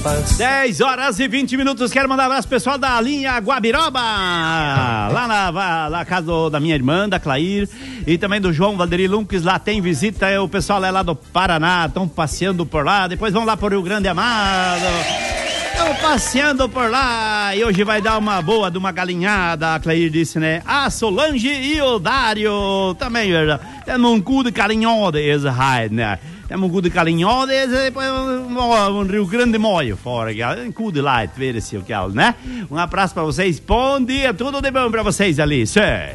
10 horas e 20 minutos. Quero mandar um abraço pessoal da linha Guabiroba, lá na casa da minha irmã, da Clair, e também do João Valderi Lunques. Lá tem visita, o pessoal é lá do Paraná, estão passeando por lá. Depois vão lá pro Rio Grande Amado. Estamos passeando por lá e hoje vai dar uma boa de uma galinhada, a Clair disse, né? A Solange e o Dário também, verdade? Temos um cu de carinhodes, né? Temos um cu de carinhodes e depois um Rio Grande Moio fora, um cu de light, ver se o que é, né? Um abraço pra vocês, bom dia, tudo de bom pra vocês ali, cê.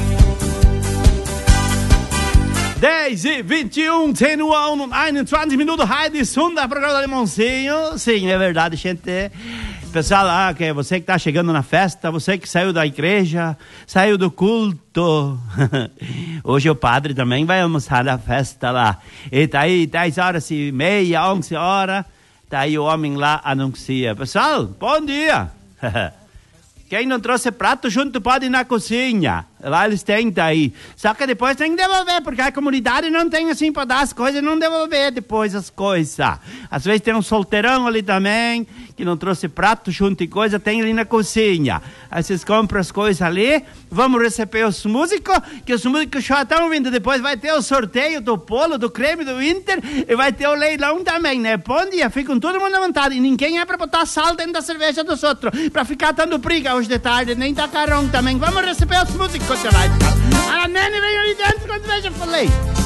10h21, 21 minutos, Rádio Sunda, programa de Monsinho. Sim, é verdade, gente. Pessoal, você que tá chegando na festa, você que saiu da igreja, saiu do culto. Hoje o padre também vai almoçar na festa lá. E tá aí, 10h30, 11h, tá aí o homem lá anuncia. Pessoal, bom dia. Quem não trouxe prato junto pode ir na cozinha. Lá eles têm daí. Só que depois tem que devolver, porque a comunidade não tem assim pra dar as coisas e não devolver depois as coisas. Às vezes tem um solteirão ali também, que não trouxe prato junto e coisa, tem ali na cozinha. Aí vocês compram as coisas ali, vamos receber os músicos, que os músicos já estão vindo. Depois vai ter o sorteio do Polo, do Creme, do Inter, e vai ter o leilão também, né? Bom dia, ficam todo mundo à vontade. E ninguém é pra botar sal dentro da cerveja dos outros, pra ficar dando briga hoje de tarde, nem tacarão também. Vamos receber os músicos. A Nene veio ali dentro quando veja, falei.